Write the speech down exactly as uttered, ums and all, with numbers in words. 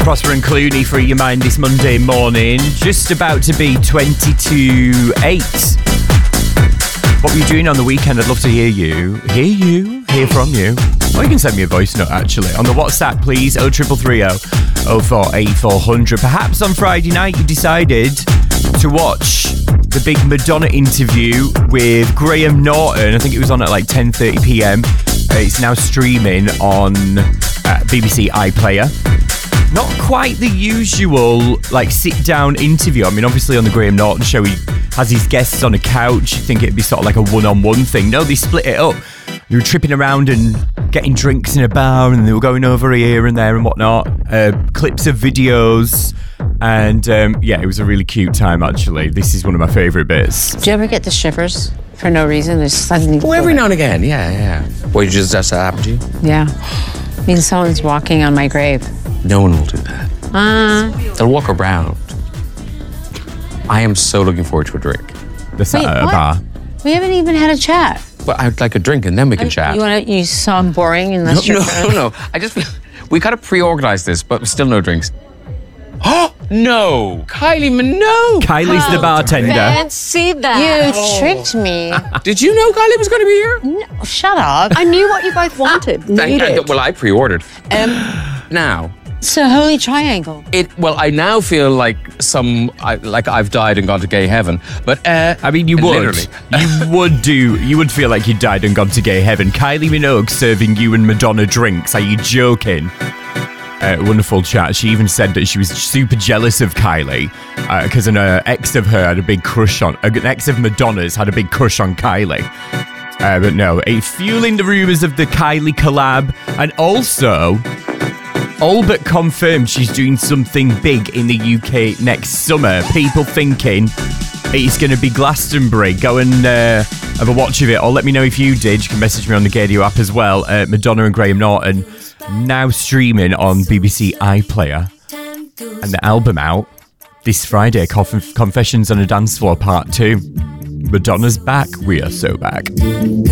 Prosper and Clooney, Free Your Mind this Monday morning. Just about to be twenty-two eight. What were you doing on the weekend? I'd love to hear you. Hear you. Hear from you. Or you can send me a voice note, actually. On the WhatsApp, please. oh three three three oh oh four eight four hundred. Perhaps on Friday night you decided to watch the big Madonna interview with Graham Norton. I think it was on at like ten thirty p.m. Uh, it's now streaming on uh, B B C iPlayer. Not quite the usual like sit-down interview. I mean, obviously on the Graham Norton show he has his guests on a couch. You think it'd be sort of like a one-on-one thing. No, they split it up. They were tripping around and getting drinks in a bar, and they were going over here and there and whatnot. Uh, clips of videos. And um, yeah, it was a really cute time, actually. This is one of my favourite bits. Do you ever get the shivers for no reason? There's suddenly... Oh, every now and again, yeah, yeah. Well, you just, that's that happened to you? Yeah. I mean, someone's walking on my grave. No one will do that. Uh, They'll walk around. I am so looking forward to a drink. This Wait, at a what? bar. We haven't even had a chat. But I'd like a drink and then we can chat. You want to? You sound boring unless no, you're... no, no, no. I just feel... We kind of pre-organised this, but still no drinks. Oh, no! Kylie Minogue! Kylie's Oh, the bartender. Fancy that. You tricked me. Did you know Kylie was going to be here? No, shut up. I knew what you both wanted. Thank Needed. God. Well, I pre-ordered. Um, now... It's a holy triangle. It well, I now feel like some I, like I've died and gone to gay heaven. But uh, I mean, you would. literally. You would do. You would feel like you died and gone to gay heaven. Kylie Minogue serving you and Madonna drinks. Are you joking? Uh, wonderful chat. She even said that she was super jealous of Kylie because uh, an uh, ex of her had a big crush on. An ex of Madonna's had a big crush on Kylie. Uh, but no, it's fueling the rumours of the Kylie collab, and also. All but confirmed she's doing something big in the U K next summer. People thinking it's going to be Glastonbury. Go and uh, have a watch of it, or let me know if you did. You can message me on the Gadio app as well. Uh, Madonna and Graham Norton now streaming on B B C iPlayer. And the album out this Friday, Conf- Confessions on a Dance Floor Part two. Madonna's back. We are so back.